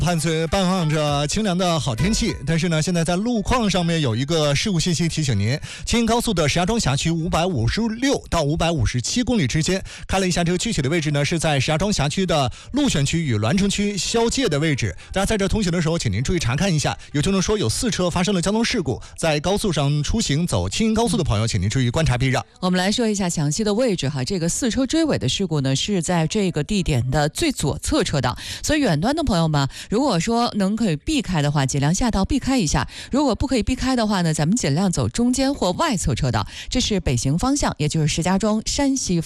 伴着清凉的好天气，但是呢，现在在路况上面有一个事故信息提醒您：京营高速的石家庄辖区556到557公里之间，看了一下这个具体的位置呢，是在石家庄辖区的鹿泉区与栾城区交界的位置。大家在这通行的时候，请您注意查看一下。有听众说有4车发生了交通事故，在高速上出行走京营高速的朋友，请您注意观察避让。 我们来说一下详细的位置哈，这个4车追尾的事故呢，是在这个地点的最左侧车道，所以远端的朋友们，如果说可以避开的话，尽量下道避开一下；如果不可以避开的话呢，咱们尽量走中间或外侧车道。这是北行方向，也就是石家庄山西